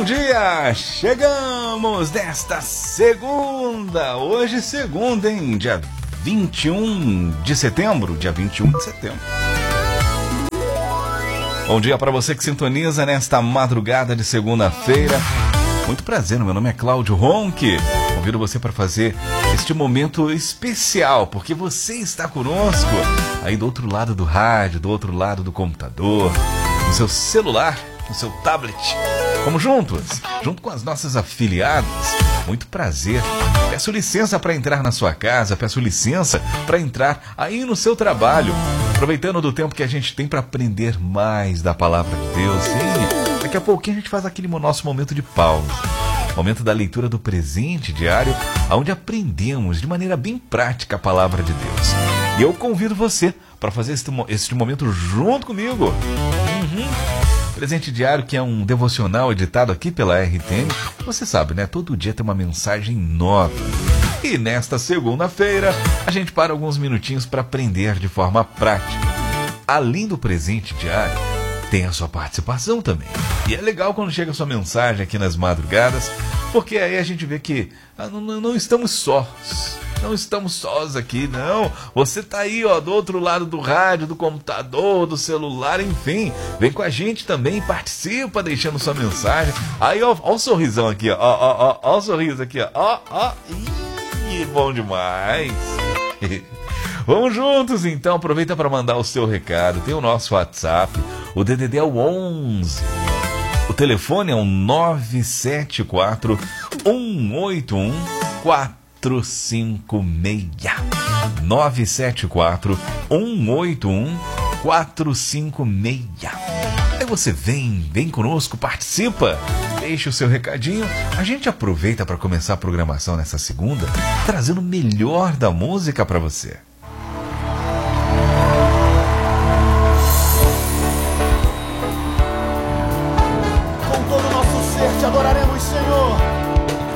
dia! Chegamos nesta segunda, hoje segunda, hein? Dia 21 de setembro, dia 21 de setembro. Bom dia para você que sintoniza nesta madrugada de segunda-feira. Muito prazer, meu nome é Cláudio Ronque. Convido você para fazer este momento especial, porque você está conosco aí do outro lado do rádio, do outro lado do computador, no seu celular, no seu tablet. Vamos juntos, junto com as nossas afiliadas. Muito prazer. Peço licença para entrar na sua casa, peço licença para entrar aí no seu trabalho, aproveitando do tempo que a gente tem para aprender mais da palavra de Deus. Sim, daqui a pouquinho a gente faz aquele nosso momento de pausa, momento da leitura do presente diário, onde aprendemos de maneira bem prática a palavra de Deus. E eu convido você para fazer este momento junto comigo. Presente diário, que é um devocional editado aqui pela RTM. Você sabe, né? Todo dia tem uma mensagem nova. E nesta segunda-feira, a gente para alguns minutinhos para aprender de forma prática. Além do presente diário, tem a sua participação também. E é legal quando chega a sua mensagem aqui nas madrugadas, porque aí a gente vê que não estamos sós. Não estamos sós aqui, não. Você tá aí, ó, do outro lado do rádio, do computador, do celular, enfim. Vem com a gente também, participa, deixando sua mensagem. Aí, ó o sorrisão aqui, ó o sorriso aqui, ó. Ih, bom demais. Vamos juntos, então. Aproveita para mandar o seu recado. Tem o nosso WhatsApp. O DDD é o 11. O telefone é o 974 181 456. 974 181 456. Aí você vem conosco, participa, deixa o seu recadinho. A gente aproveita para começar a programação nessa segunda, trazendo o melhor da música para você.